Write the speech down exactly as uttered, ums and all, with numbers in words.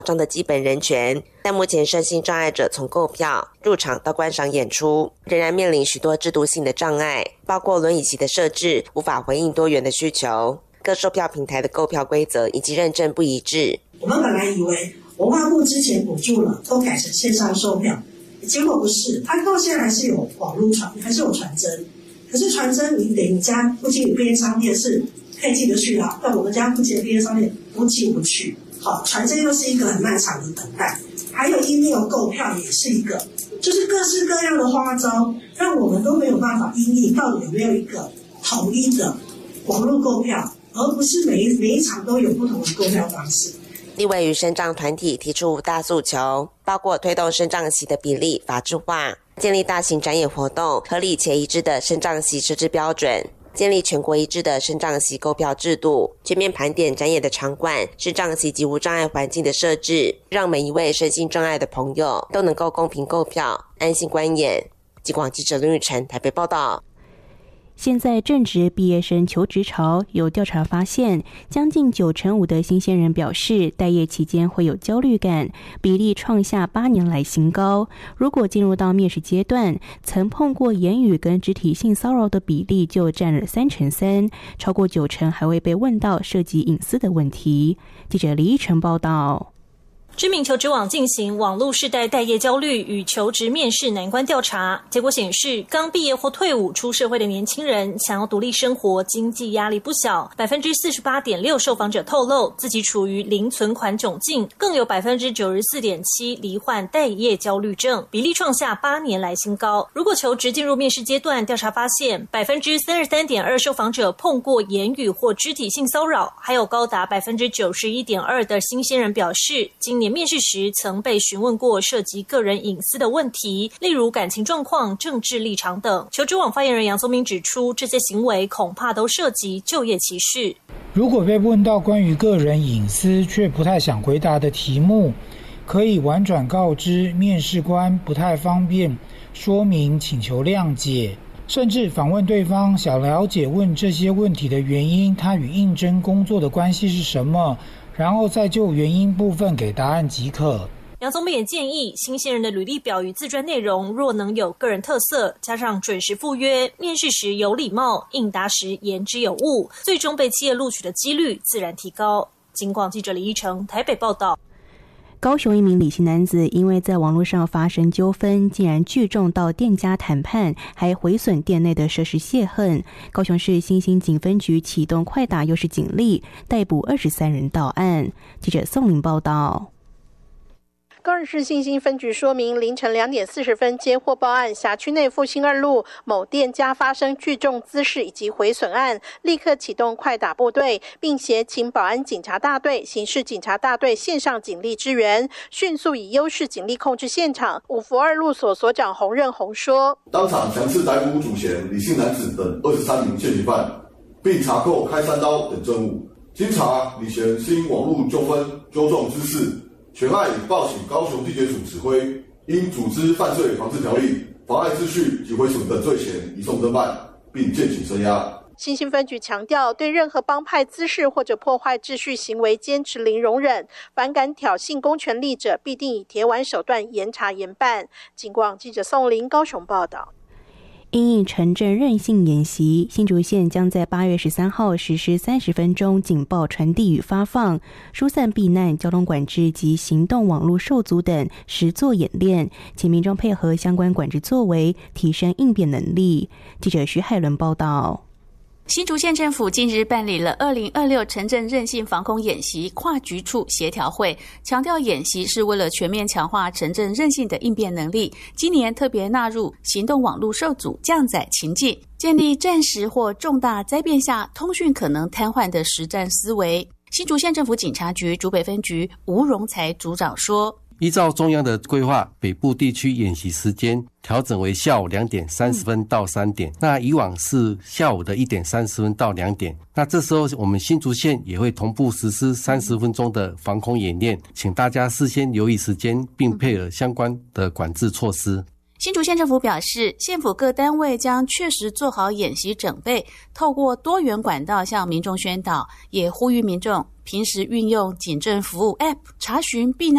障的基本人权，但目前身心障碍者从购票、入场到观赏演出，仍然面临许多制度性的障碍，包括轮椅席的设置无法回应多元的需求，各售票平台的购票规则以及认证不一致。 我们本来以为文化部之前补助了，都改成线上售票，结果不是，它到现在还是有网络传，还是有传真。可是传真你得你家附近有便利商店是可以进得去的，但我们家附近的便利商店都进不去。好，传真又是一个很漫长的等待，还有 email 购票也是一个，就是各式各样的花招，让我们都没有办法因应到底有没有一个统一的网络购票，而不是每一每一场都有不同的购票方式。 立委与身障团体提出五大诉求，包括推动身障席的比例法制化，建立大型展演活动合理且一致的身障席设置标准，建立全国一致的身障席购票制度，全面盘点展演的场馆、身障席及无障碍环境的设置，让每一位身心障碍的朋友都能够公平购票、安心观演。疾广记者林雨辰台北报道。 现在正值毕业生求职潮，有调查发现，将近九成五的新鲜人表示，待业期间会有焦虑感，比例创下八年来新高。如果进入到面试阶段，曾碰过言语跟肢体性骚扰的比例就占了三成三，超过九成还会被问到涉及隐私的问题。记者李依晨报道。 知名求职网进行网络世代待业焦虑与求职面试难关调查，结果显示，刚毕业或退伍出社会的年轻人想要独立生活，经济压力不小。百分之四十八点六受访者透露自己处于零存款窘境，更有百分之九十四点七罹患待业焦虑症，比例创下八年来新高。如果求职进入面试阶段，调查发现，百分之三十三点二受访者碰过言语或肢体性骚扰，还有高达百分之九十一点二的新鲜人表示，今年面试时曾被询问过涉及个人隐私的问题，例如感情状况、政治立场等。求职网发言人杨宗明指出，这些行为恐怕都涉及就业歧视。 如果被问到关于个人隐私却不太想回答的题目，可以婉转告知面试官不太方便说明，请求谅解。甚至访问对方，想了解问这些问题的原因，他与应征工作的关系是什么，然后再就原因部分给答案即可。 杨宗明也建议，新鲜人的履历表与自传内容若能有个人特色，加上准时赴约，面试时有礼貌，应答时言之有物，最终被企业录取的几率自然提高。警广记者李依成台北报道。 高雄一名李姓男子因为在网络上发生纠纷，竟然聚众到店家谈判，还毁损店内的设施泄恨。高雄市新兴警分局启动快打优势警力，逮捕二十三人到案。记者宋玲报道。 高雄市新兴分局说明，凌晨两点四十分接获报案，辖区内复兴二路某店家发生聚众滋事以及毁损案，立刻启动快打部队，并协请保安警察大队、刑事警察大队线上警力支援，迅速以优势警力控制现场。五福二路所所长洪任宏说， 当场强制逮捕主嫌李姓男子等二十三名现行犯，并查扣开山刀等证物。经查，李嫌是因网络纠纷纠众滋事，全案已报请高雄地检署指挥，因组织犯罪防治条例、妨碍秩序及毁损等罪嫌移送侦办，并建请声押。 新兴分局强调，对任何帮派滋事或者破坏秩序行为坚持零容忍，反敢挑衅公权力者，必定以铁腕手段严查严办。警广记者宋玲高雄报道。 因应城镇韧性演习，新竹县将在八月十三号实施三十分钟警报传递与发放、疏散避难、交通管制及行动网络受阻等实作演练，请民众配合相关管制作为，提升应变能力。记者徐海伦报道。 新竹县政府近日办理了二零二六城镇韧性防空演习跨局处协调会，强调演习是为了全面强化城镇韧性的应变能力。今年特别纳入行动网络受阻降载情境，建立战时或重大灾变下通讯可能瘫痪的实战思维。新竹县政府警察局竹北分局吴荣才组长说， 依照中央的规划，北部地区演习时间调整为下午两点三十分到三点、嗯、那以往是下午的一点三十分到两点，那这时候我们新竹县也会同步实施三十分钟的防空演练，请大家事先留意时间，并配合相关的管制措施。 新竹县政府表示，县府各单位将确实做好演习准备，透过多元管道向民众宣导，也呼吁民众平时运用警政服务 App 查询避难